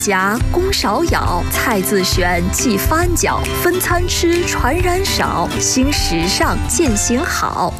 家宫少咬，菜自选即翻搅，分餐吃传染少，新时尚践行好。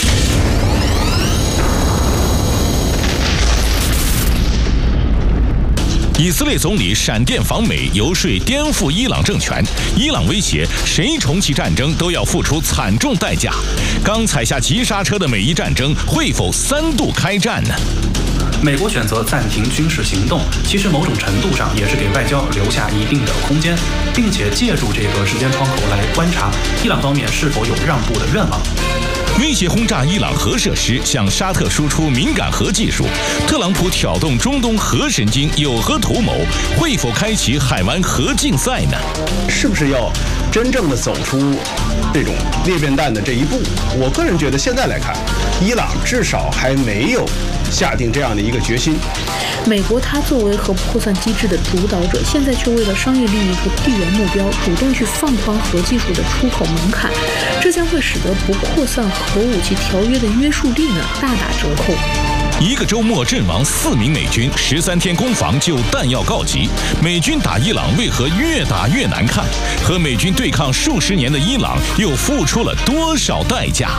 以色列总理闪电访美，游说颠覆伊朗政权。伊朗威胁，谁重启战争都要付出惨重代价。刚踩下急刹车的美伊战争，会否3度开战呢？ 美国选择暂停军事行动，其实某种程度上也是给外交留下一定的空间，并且借助这个时间窗口来观察伊朗方面是否有让步的愿望。 威胁轰炸伊朗核设施，向沙特输出敏感核技术。特朗普挑动中东核神经，有何图谋？会否开启海湾核竞赛呢？ 是不是要真正的走出这种裂变弹的这一步？我个人觉得现在来看，伊朗至少还没有下定这样的一个决心。 美国它作为核扩散机制的主导者，现在却为了商业利益和地缘目标，主动去放宽核技术的出口门槛，这将会使得不扩散核武器条约的约束力呢大打折扣。 一个周末阵亡4名美军，13天攻防就弹药告急。美军打伊朗为何越打越难看？和美军对抗数十年的伊朗又付出了多少代价？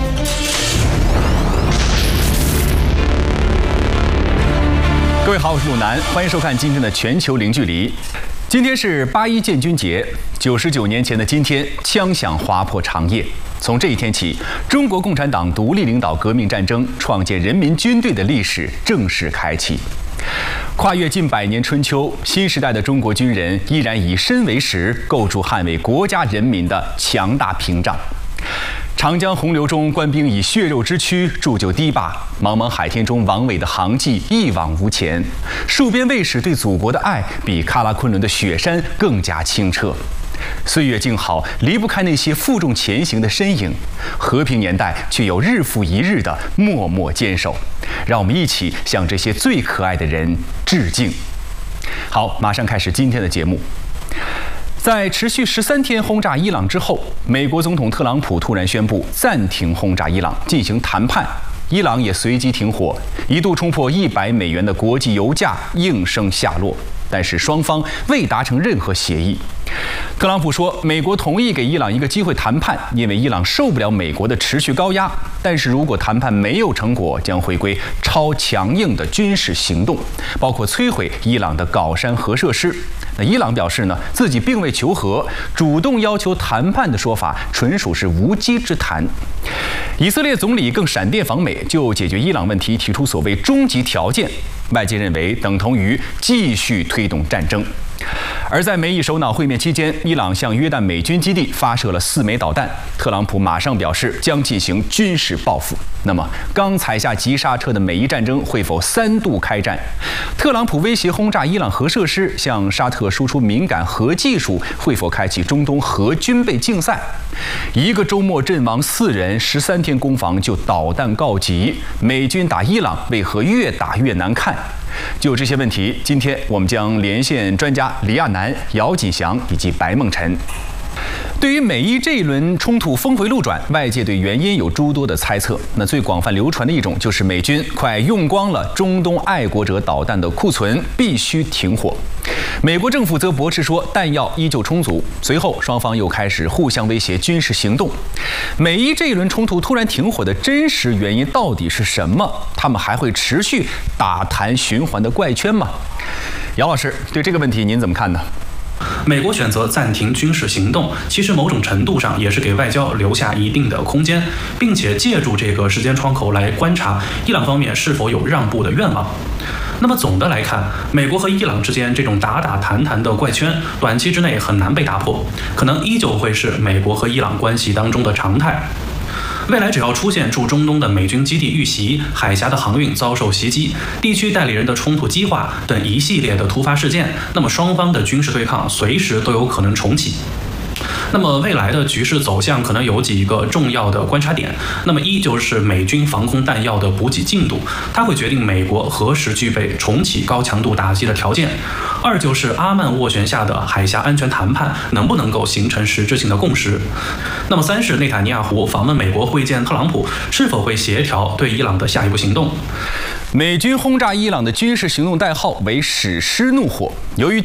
各位好，我是鲁南，欢迎收看今天的全球零距离。今天是8·1建军节，99年前的今天，枪响划破长夜。从这一天起，中国共产党独立领导革命战争，创建人民军队的历史正式开启。跨越近100年春秋，新时代的中国军人依然以身为石，构筑捍卫国家人民的强大屏障。长江洪流中，官兵以血肉之躯铸就堤坝；茫茫海天中，王伟的航迹一往无前。戍边卫士对祖国的爱，比喀拉昆仑的雪山更加清澈。岁月静好，离不开那些负重前行的身影。和平年代，却有日复一日的默默坚守。让我们一起向这些最可爱的人致敬。好，马上开始今天的节目。在持续13天轰炸伊朗之后，美国总统特朗普突然宣布暂停轰炸伊朗，进行谈判。伊朗也随即停火，一度冲破100美元的国际油价应声下落。但是双方未达成任何协议。特朗普说，美国同意给伊朗一个机会谈判，因为伊朗受不了美国的持续高压。但是如果谈判没有成果，将回归超强硬的军事行动，包括摧毁伊朗的镐山核设施。那伊朗表示呢，自己并未求和，主动要求谈判的说法纯属是无稽之谈。以色列总理更闪电访美，就解决伊朗问题提出所谓终极条件，外界认为等同于继续推动战争。而在美伊首脑会面期间，伊朗向约旦美军基地发射了4枚导弹，特朗普马上表示将进行军事报复。那么，刚踩下急刹车的美伊战争会否3度开战？特朗普威胁轰炸伊朗核设施，向沙特输出敏感核技术，会否开启中东核军备竞赛？一个周末阵亡4人，13天攻防就导弹告急，美军打伊朗为何越打越难看？就这些问题，今天我们将连线专家李亚男、姚锦祥以及白梦辰。对于美伊这一轮冲突峰回路转，外界对原因有诸多的猜测。那最广泛流传的一种就是美军快用光了中东爱国者导弹的库存，必须停火。美国政府则驳斥说弹药依旧充足。随后双方又开始互相威胁军事行动。美伊这一轮冲突突然停火的真实原因到底是什么？他们还会持续打谈循环的怪圈吗？姚老师，对这个问题您怎么看呢？ 美国选择暂停军事行动，其实某种程度上也是给外交留下一定的空间，并且借助这个时间窗口来观察伊朗方面是否有让步的愿望。那么总的来看，美国和伊朗之间这种打打谈谈的怪圈，短期之内很难被打破，可能依旧会是美国和伊朗关系当中的常态。未来只要出现驻中东的美军基地遇袭、海峡的航运遭受袭击、地区代理人的冲突激化等一系列的突发事件，那么双方的军事对抗随时都有可能重启。那么未来的局势走向可能有几个重要的观察点。那么一就是美军防空弹药的补给进度，它会决定美国何时具备重启高强度打击的条件。二就是阿曼斡旋下的海峡安全谈判能不能够形成实质性的共识。那么三是内塔尼亚胡访问美国会见特朗普，是否会协调对伊朗的下一步行动。 美军轰炸伊朗的军事行动代号为“史诗怒火”。由于